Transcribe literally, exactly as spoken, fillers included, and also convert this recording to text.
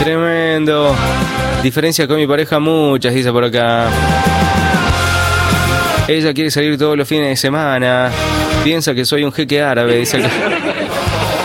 Tremendo. Diferencias con mi pareja muchas, dice por acá. Ella quiere salir todos los fines de semana. Piensa que soy un jeque árabe, dice acá.